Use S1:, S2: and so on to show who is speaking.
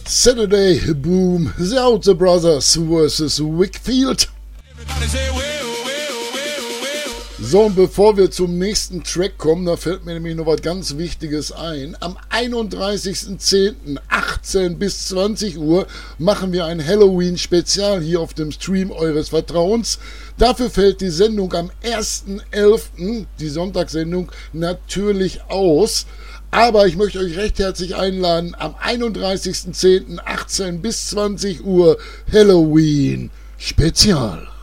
S1: Saturday Boom, The Outer Brothers vs. Whigfield. So, und bevor wir zum nächsten Track kommen, da fällt mir nämlich noch was ganz Wichtiges ein. Am 31.10. 18 bis 20 Uhr machen wir ein Halloween-Spezial hier auf dem Stream eures Vertrauens. Dafür fällt die Sendung am 1.11., die Sonntagssendung, natürlich aus. Aber ich möchte euch recht herzlich einladen, am 31.10. 18 bis 20 Uhr Halloween-Spezial.